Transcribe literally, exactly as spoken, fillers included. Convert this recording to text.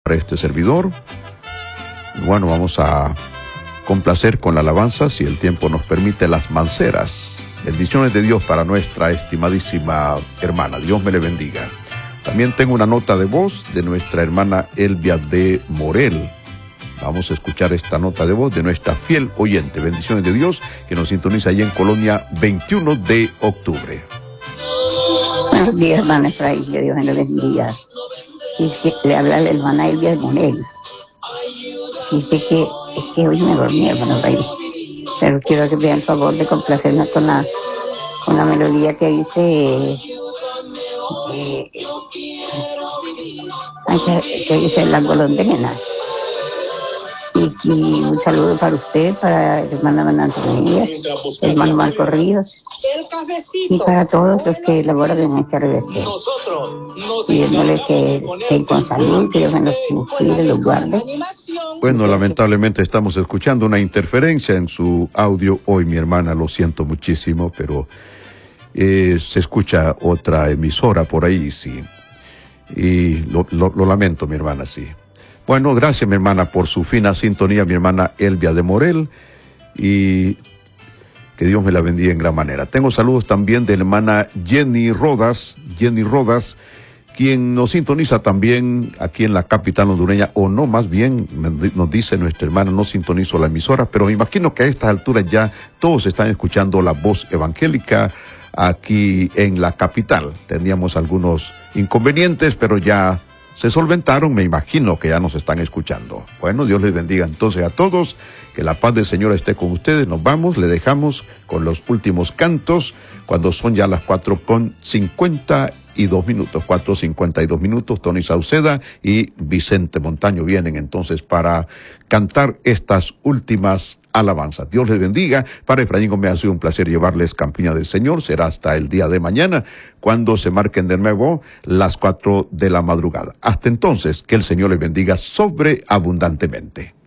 Para este servidor. Bueno, vamos a complacer con la alabanza, si el tiempo nos permite, las manceras. Bendiciones de Dios para nuestra estimadísima hermana. Dios me le bendiga. También tengo una nota de voz de nuestra hermana Elvia de Morel. Vamos a escuchar esta nota de voz de nuestra fiel oyente. Bendiciones de Dios, que nos sintoniza allí en Colonia veintiuno de octubre. Buenos días, hermana Efraín, que Dios me le bendiga. Dice que le habla la hermana Elvia de Morel. Dice que es que hoy me dormí, hermana Efraín, pero quiero que me hagan el favor de complacerme con la, con la melodía que dice eh, que dice Las golondrinas. Y, y un saludo para usted, para la hermana Venancio Díaz, hermano Marco Ríos, y para todos los que laboran en este R B C, pidiéndole que estén con salud, que Dios me los cuide, los guarde. Bueno, lamentablemente estamos escuchando una interferencia en su audio hoy, mi hermana, lo siento muchísimo, pero eh, se escucha otra emisora por ahí, sí, y lo, lo, lo lamento, mi hermana, sí. Bueno, gracias, mi hermana, por su fina sintonía, mi hermana Elvia de Morel, y que Dios me la bendiga en gran manera. Tengo saludos también de la hermana Jenny Rodas, Jenny Rodas, quien nos sintoniza también aquí en la capital hondureña, o no, más bien, nos dice nuestra hermana, no sintonizo la emisora, pero me imagino que a estas alturas ya todos están escuchando la voz evangélica aquí en la capital. Teníamos algunos inconvenientes, pero ya se solventaron, me imagino que ya nos están escuchando. Bueno, Dios les bendiga entonces a todos, que la paz del Señor esté con ustedes. Nos vamos, le dejamos con los últimos cantos, cuando son ya las cuatro con cincuenta y dos minutos, cuatro cincuenta y dos minutos. Tony Sauceda y Vicente Montaño vienen entonces para cantar estas últimas alabanzas. Dios les bendiga. Para Efraín Gómez ha sido un placer llevarles Campiña del Señor. Será hasta el día de mañana, cuando se marquen de nuevo las cuatro de la madrugada. Hasta entonces, que el Señor les bendiga sobreabundantemente.